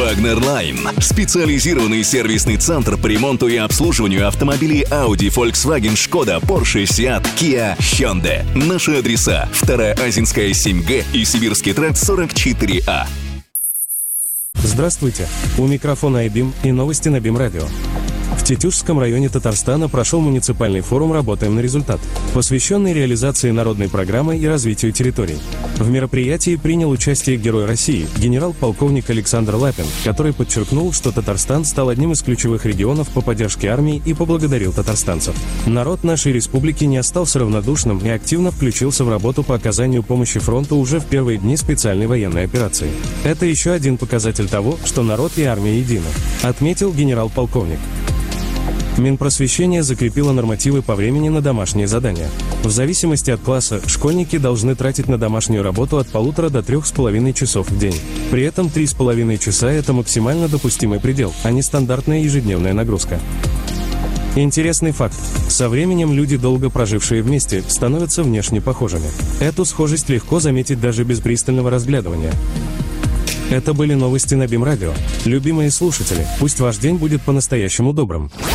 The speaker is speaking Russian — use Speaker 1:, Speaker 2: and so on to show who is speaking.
Speaker 1: Wagner Line. Специализированный сервисный центр по ремонту и обслуживанию автомобилей Audi, Volkswagen, Skoda, Porsche, Seat, Kia, Hyundai. Наши адреса: 2-я Азинская 7Г и Сибирский тракт 44А.
Speaker 2: Здравствуйте! У микрофона iBeam и новости на BeamRadio. Radio. В Тетюшском районе Татарстана прошел муниципальный форум «Работаем на результат», посвященный реализации народной программы и развитию территорий. В мероприятии принял участие Герой России, генерал-полковник Александр Лапин, который подчеркнул, что Татарстан стал одним из ключевых регионов по поддержке армии и поблагодарил татарстанцев. Народ нашей республики не остался равнодушным и активно включился в работу по оказанию помощи фронту уже в первые дни специальной военной операции. Это еще один показатель того, что народ и армия едины, отметил генерал-полковник. Минпросвещение закрепило нормативы по времени на домашние задания. В зависимости от класса, школьники должны тратить на домашнюю работу от 1,5 до 3,5 часов в день. При этом 3,5 часа – это максимально допустимый предел, а не стандартная ежедневная нагрузка. Интересный факт. Со временем люди, долго прожившие вместе, становятся внешне похожими. Эту схожесть легко заметить даже без пристального разглядывания. Это были новости на BeamRadio. Любимые слушатели, пусть ваш день будет по-настоящему добрым.